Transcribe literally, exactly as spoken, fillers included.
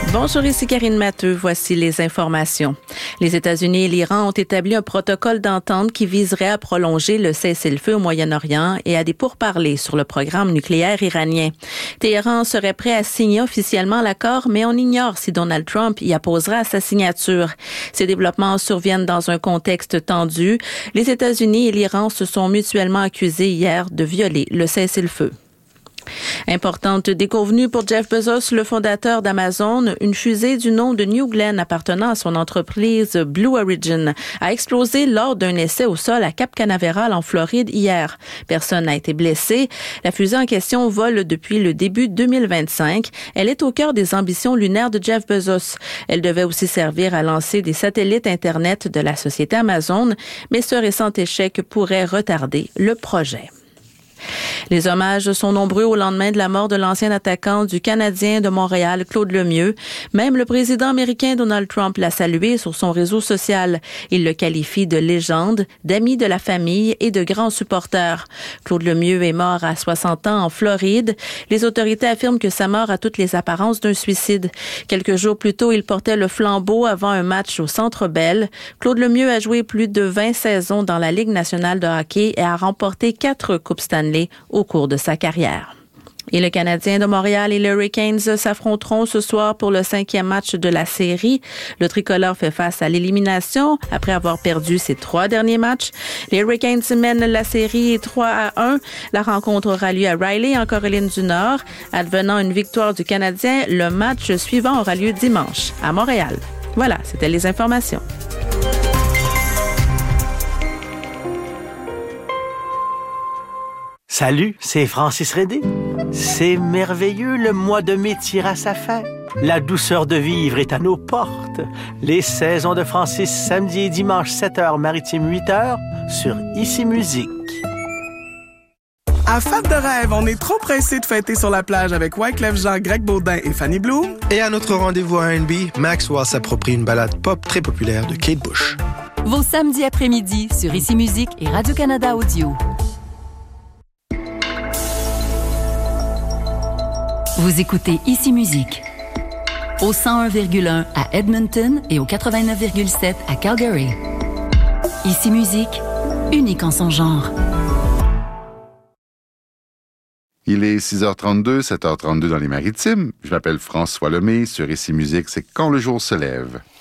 Bonjour, ici Karine Matteux. Voici les informations. Les États-Unis et l'Iran ont établi un protocole d'entente qui viserait à prolonger le cessez-le-feu au Moyen-Orient et à des pourparlers sur le programme nucléaire iranien. Téhéran serait prêt à signer officiellement l'accord, mais on ignore si Donald Trump y apposera sa signature. Ces développements surviennent dans un contexte tendu. Les États-Unis et l'Iran se sont mutuellement accusés hier de violer le cessez-le-feu. Importante déconvenue pour Jeff Bezos, le fondateur d'Amazon. Une fusée du nom de New Glenn appartenant à son entreprise Blue Origin a explosé lors d'un essai au sol à Cap Canaveral en Floride hier. Personne n'a été blessé. La fusée en question vole depuis le début deux mille vingt-cinq. Elle est au cœur des ambitions lunaires de Jeff Bezos. Elle devait aussi servir à lancer des satellites Internet de la société Amazon, mais ce récent échec pourrait retarder le projet. Les hommages sont nombreux au lendemain de la mort de l'ancien attaquant du Canadien de Montréal, Claude Lemieux. Même le président américain Donald Trump l'a salué sur son réseau social. Il le qualifie de légende, d'ami de la famille et de grand supporter. Claude Lemieux est mort à soixante ans en Floride. Les autorités affirment que sa mort a toutes les apparences d'un suicide. Quelques jours plus tôt, il portait le flambeau avant un match au Centre Bell. Claude Lemieux a joué plus de vingt saisons dans la Ligue nationale de hockey et a remporté quatre Coupes Stanley au cours de sa carrière. Et le Canadien de Montréal et les Hurricanes s'affronteront ce soir pour le cinquième match de la série. Le tricolore fait face à l'élimination après avoir perdu ses trois derniers matchs. Les Hurricanes mènent la série trois à un. La rencontre aura lieu à Riley, en Caroline du Nord. Advenant une victoire du Canadien, le match suivant aura lieu dimanche à Montréal. Voilà, c'était les informations. Salut, c'est Francis Redé. C'est merveilleux, le mois de mai tire à sa fin. La douceur de vivre est à nos portes. Les saisons de Francis, samedi et dimanche, sept heures, maritime, huit heures, sur Ici Musique. À Fête de rêve, on est trop pressés de fêter sur la plage avec Wyclef Jean, Greg Baudin et Fanny Bloom. Et à notre rendez-vous à R and B, Maxwell s'approprie une ballade pop très populaire de Kate Bush. Vos samedis après-midi sur Ici Musique et Radio-Canada Audio. Vous écoutez Ici Musique au cent un virgule un à Edmonton et au quatre-vingt-neuf virgule sept à Calgary. Ici Musique, unique en son genre. Il est six heures trente-deux, sept heures trente-deux dans les Maritimes. Je m'appelle François Lemay. Sur Ici Musique, c'est Quand le jour se lève.